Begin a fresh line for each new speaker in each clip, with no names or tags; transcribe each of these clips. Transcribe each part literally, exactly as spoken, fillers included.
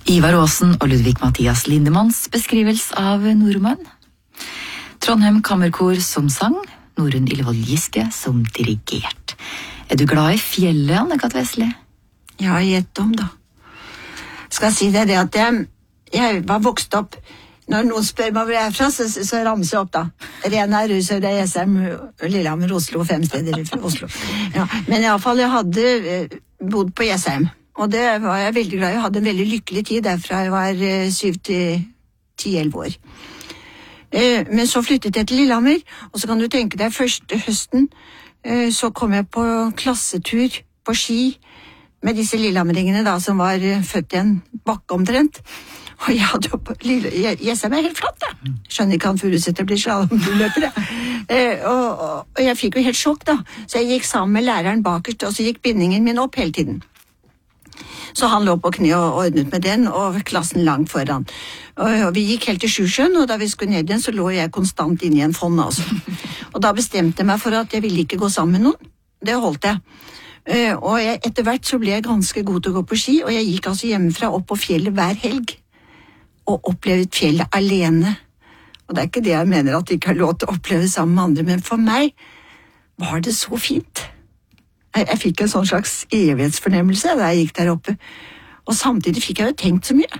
Ivar Aasen og Ludvig Mathias Lindemanns beskrivelse av Nordmann. Trondheim Kammerkor som sang, Norunn Illevold Giske som dirigert. Er du glad i fjellet, Anne-Kat. Vesli?
Ja, gjett om da. Skal jeg si deg det at jeg, jeg var vokst opp. Når noen spør meg hvor jeg er fra, så, så ramser jeg opp da. Rena, Rusøy, Jessheim, Lillehammer, Oslo, fem steder fra Oslo. Ja, men i alle fall, jeg hadde eh, bodd på Jessheim. Og det var jeg veldig glad i. Jeg hadde en veldig lykkelig tid derfra jeg var eh, syv til ti-elleve år. Eh, men så flyttet jeg til Lillehammer, og så kan du tenke deg første høsten, eh, så kom jeg på klassetur på ski med disse lillehammeringene da, som var eh, født i en bakke omtrent. Og jeg hadde jo på lille... Jessheim er helt flatt, da. Skjønner ikke han Furuseter blir slalomløper, da. Eh, og, og, og jeg fikk jo helt sjokk, da. Så jeg gikk sammen med læreren bakerst, og så gikk bindingen min opp hele tiden. Så han lå på kne og ordnet med den, og klassen langt foran. Og, og vi gikk helt til Sjusjøen, og da vi skulle ned igjen, så lå jeg konstant inne i en fond, altså. Og da bestemte jeg meg for at jeg ville ikke gå sammen med noen. Det holdt jeg. Uh, og jeg, etter hvert så ble jeg ganske god til å gå på ski, og jeg gikk altså hjemmefra opp på fjellet hver helg, og opplevde fjellet alene. Og det er ikke det jeg mener at jeg ikke har lov til å oppleve sammen med andre, men for meg var det så fint. Jeg, jeg fikk en sånn slags evighetsfornemmelse da jeg gikk der oppe. Og samtidig fikk jeg jo tenkt så mye.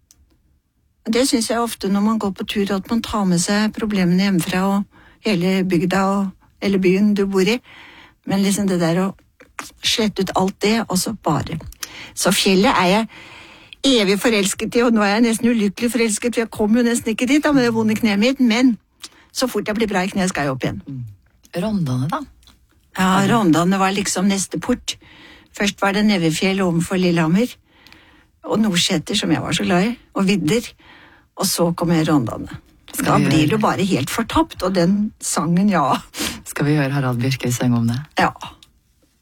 Det synes jeg ofte når man går på tur, at man tar med seg problemene hjemmefra og hele bygda og, eller byen du bor i. Men liksom det der å slette ut alt det, og så bare. Så fjellet er jeg evig forelsket i, og nå er jeg nesten ulykkelig forelsket, for jeg kom jo nesten ikke dit da, med det vonde kneet mitt, men så fort jeg blir bra i kneet skal jeg opp igjen.
Rondane da?
Ja, Rondane var liksom neste port. Først var det Nevefjell overfor Lillehammer, og Nordseter, som jeg var så glad i, og Vidder, og så kom jeg Rondane. Da blir du bare helt fortapt, og den sangen, ja.
Skal vi høre Harald Bjørkøy synge om det?
Ja.